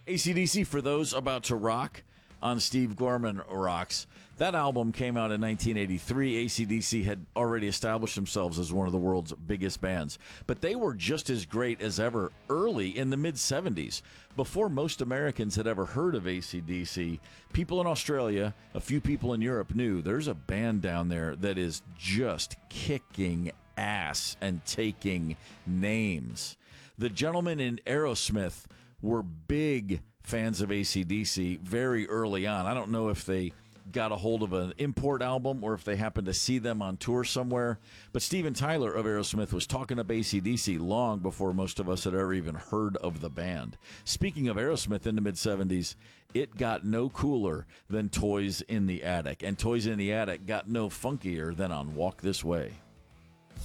AC/DC, for those about to rock on Steve Gorman Rocks. That album came out in 1983. AC/DC had already established themselves as one of the world's biggest bands. But they were just as great as ever early in the mid-'70s. Before most Americans had ever heard of AC/DC, people in Australia, a few people in Europe knew there's a band down there that is just kicking ass and taking names. The gentlemen in Aerosmith were big fans of AC/DC very early on. I don't know if they got a hold of an import album or if they happened to see them on tour somewhere, but Steven Tyler of Aerosmith was talking up AC/DC long before most of us had ever even heard of the band. Speaking of Aerosmith in the mid-'70s, it got no cooler than Toys in the Attic, and Toys in the Attic got no funkier than on Walk This Way.